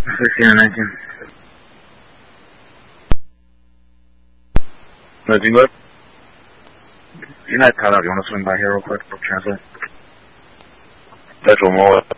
16 and 19. No, Jingle? You're not tied up. You want to swing by here real quick? Translate. That's what more.